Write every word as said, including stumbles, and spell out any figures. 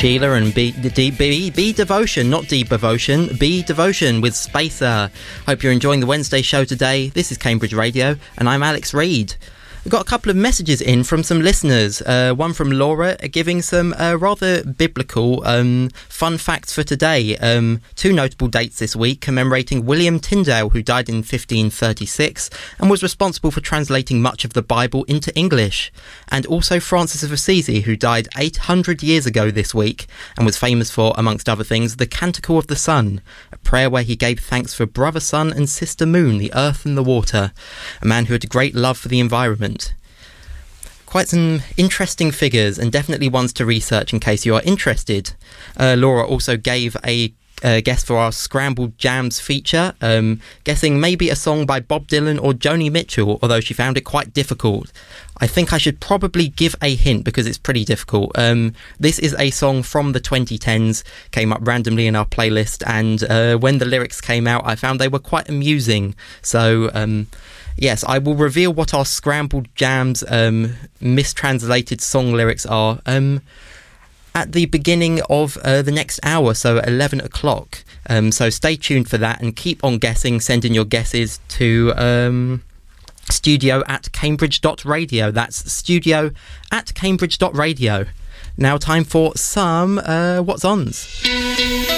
Sheila and B, D, B, B Devotion, not D Devotion, B Devotion with Spacer. Hope you're enjoying the Wednesday show today. This is Cambridge Radio, and I'm Alex Reid. We've got a couple of messages in from some listeners. Uh, one from Laura uh, giving some uh, rather biblical um, fun facts for today. Um, two notable dates this week commemorating William Tyndale, who died in fifteen thirty-six and was responsible for translating much of the Bible into English. And also Francis of Assisi, who died eight hundred years ago this week and was famous for, amongst other things, the Canticle of the Sun, a prayer where he gave thanks for brother sun and sister moon, the earth and the water. A man who had a great love for the environment. Quite some interesting figures and definitely ones to research in case you are interested. Uh, Laura also gave a uh, guess for our Scrambled Jams feature, um, guessing maybe a song by Bob Dylan or Joni Mitchell, although she found it quite difficult. I think I should probably give a hint because it's pretty difficult. Um, this is a song from the twenty tens, came up randomly in our playlist, and uh, when the lyrics came out, I found they were quite amusing. So, um, yes, I will reveal what our Scrambled Jams um, mistranslated song lyrics are um, at the beginning of uh, the next hour, so at eleven o'clock. Um, so stay tuned for that and keep on guessing. Send in your guesses to Um, studio at cambridge dot radio. That's studio at cambridge dot radio. Now time for some uh, What's Ons.